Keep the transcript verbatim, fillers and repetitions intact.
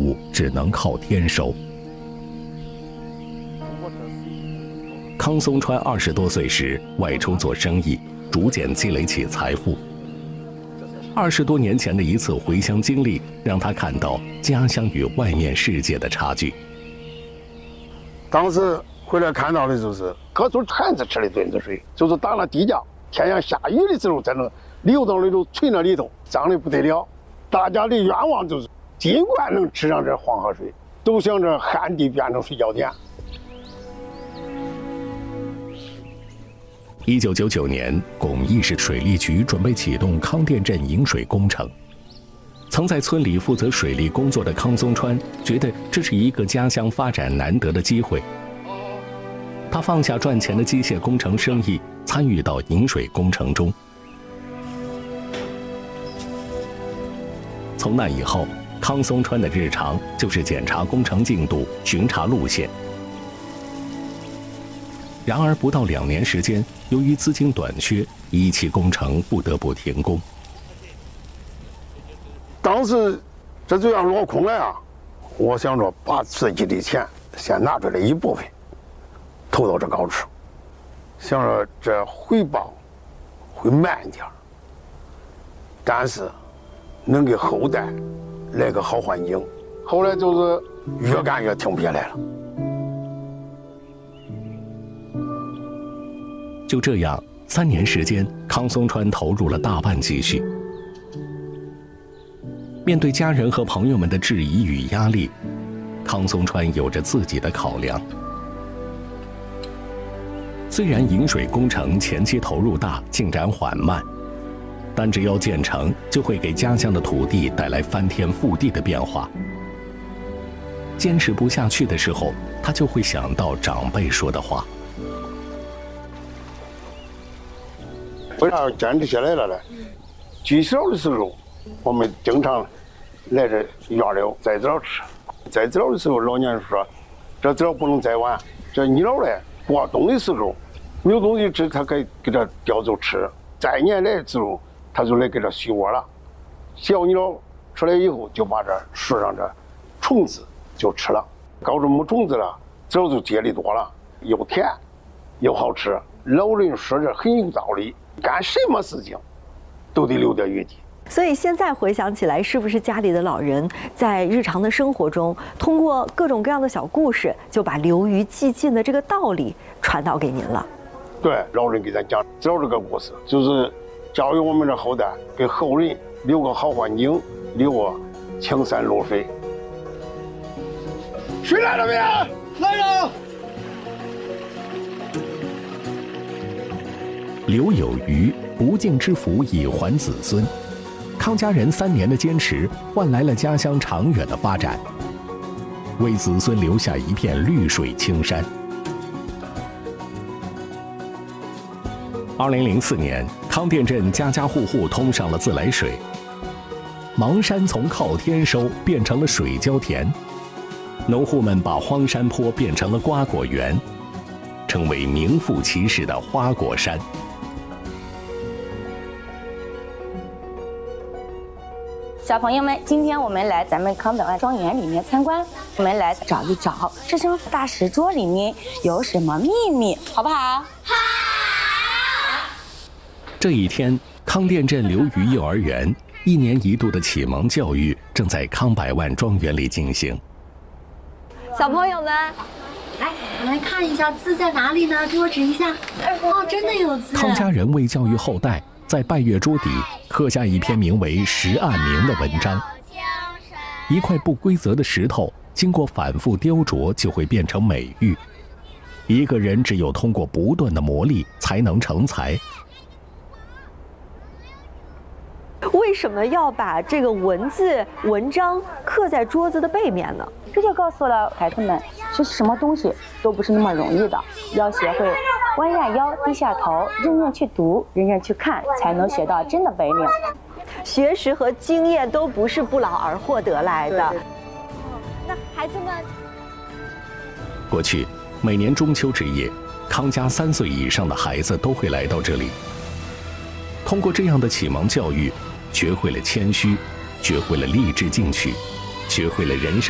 物只能靠天收。康松川二十多岁时外出做生意，逐渐积累起财富。二十多年前的一次回乡经历，让他看到家乡与外面世界的差距。 当时回来看到的就是各种铲子吃的墩子水，就是打了地窖，天阳下雨的时候在那流到里头存那里头，脏的不得了。大家的愿望就是尽管能吃上这黄河水，都想着旱地变成水浇田。 一九九九年，巩义市水利局准备启动康店镇引水工程。曾在村里负责水利工作的康松川觉得这是一个家乡发展难得的机会。他放下赚钱的机械工程生意，参与到引水工程中。从那以后，康松川的日常就是检查工程进度、巡查路线。然而，不到两年时间，由于资金短缺，一期工程不得不停工。 当时这就要落空了呀，我想着把自己的钱先拿出来一部分，投到这高处，想着这回报会慢一点，但是能给后代来个好环境。后来就是越干越停不下来了。 就这样，三年时间，康松川投入了大半积蓄。面对家人和朋友们的质疑与压力，康松川有着自己的考量。虽然引水工程前期投入大，进展缓慢，但只要建成，就会给家乡的土地带来翻天覆地的变化。坚持不下去的时候，他就会想到长辈说的话。 为啥坚持下来了呢？最小的时候，我们经常来这院里摘枣吃。摘枣的时候，老年人说，这枣不能摘完，这你老嘞过冬的时候没有东西吃，他可以给这叼走吃。再年来的时候，他就来给这续窝了。小鸟出来以后，就把这树上这虫子就吃了。搞着没虫子了，枣就结的多了，又甜又好吃。老人说这很有道理。干什么事情都得留点余地。 所以现在回想起来，是不是家里的老人在日常的生活中，通过各种各样的小故事，就把流于寂静的这个道理传导给您了？ 对，老人给咱讲枣这个故事，就是教育我们的后代，给后人留个好环境，留个青山绿水。水来了没有？来了。 留有余，不敬之福以还子孙。康家人三年的坚持，换来了家乡长远的发展，为子孙留下一片绿水青山。二零零四年，康店镇家家户户通上了自来水，邙山从靠天收变成了水浇田，农户们把荒山坡变成了瓜果园，成为名副其实的花果山。 小朋友们，今天我们来咱们康百万庄园里面参观，我们来找一找这张大石桌里面有什么秘密，好不好？好。 这一天，康店镇流鱼幼儿园一年一度的启蒙教育正在康百万庄园里进行。 小朋友们， 来，我们来看一下字在哪里呢？给我指一下。哦，真的有字。 康家人为教育后代，在拜月桌底刻下一篇名为《石案铭》的文章。一块不规则的石头，经过反复雕琢，就会变成美玉。一个人只有通过不断的磨砺，才能成才。 为什么要把这个文字文章刻在桌子的背面呢？ 这就告诉了孩子们，学习什么东西都不是那么容易的，要学会弯下腰、低下头，认真去读，认真去看，才能学到真的本领。 学识和经验都不是不劳而获得来的。 对对那孩子们， 过去每年中秋之夜，康家三岁以上的孩子都会来到这里。通过这样的启蒙教育，学会了谦虚，学会了励志进取，学会了人生